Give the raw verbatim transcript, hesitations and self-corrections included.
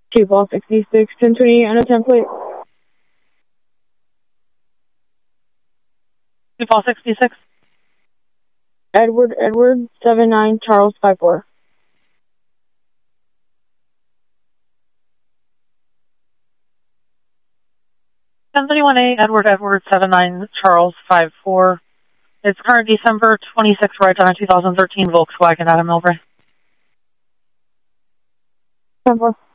Two ball sixty-six, ten twenty on a template. Two ball sixty-six. Edward, Edward, seven nine, Charles, five four. ten thirty-one A, Edward, Edward, seven nine, Charles, five four. It's current December twenty-sixth, right on a two thousand thirteen Volkswagen out of Millbrae. ten four.